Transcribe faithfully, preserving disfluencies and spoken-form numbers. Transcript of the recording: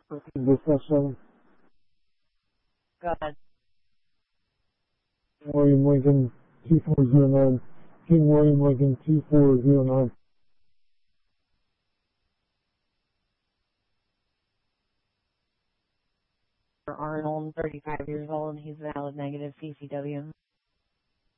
Discussion. Go ahead. William Lincoln two four zero nine. King William Lincoln two four zero nine. Arnold, thirty-five years old, he's valid negative C C W.